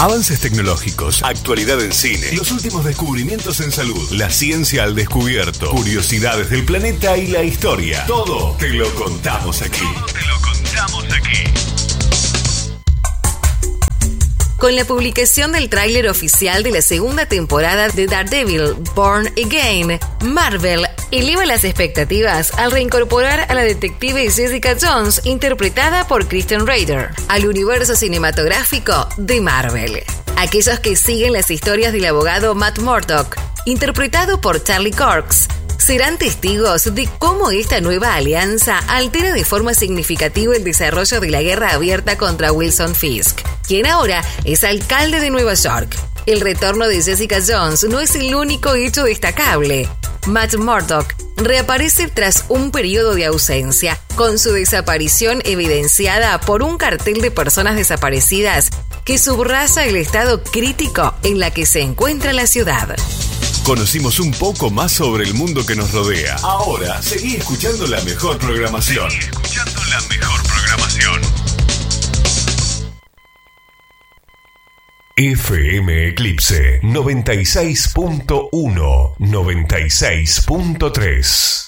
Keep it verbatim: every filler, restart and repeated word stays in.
Avances tecnológicos, actualidad en cine, los últimos descubrimientos en salud, la ciencia al descubierto, curiosidades del planeta y la historia. Todo te lo contamos aquí. Todo te lo contamos aquí. Con la publicación del tráiler oficial de la segunda temporada de Daredevil, Born Again, Marvel eleva las expectativas al reincorporar a la detective Jessica Jones, interpretada por Kristen Ritter, al universo cinematográfico de Marvel. Aquellos que siguen las historias del abogado Matt Murdock, interpretado por Charlie Cox, serán testigos de cómo esta nueva alianza altera de forma significativa el desarrollo de la guerra abierta contra Wilson Fisk, quien ahora es alcalde de Nueva York. El retorno de Jessica Jones no es el único hecho destacable. Matt Murdock reaparece tras un periodo de ausencia, con su desaparición evidenciada por un cartel de personas desaparecidas que subraya el estado crítico en la que se encuentra la ciudad. Conocimos un poco más sobre el mundo que nos rodea. Ahora, seguí escuchando la mejor programación. Seguí escuchando la mejor programación. F M Eclipse noventa y seis punto uno, noventa y seis punto tres.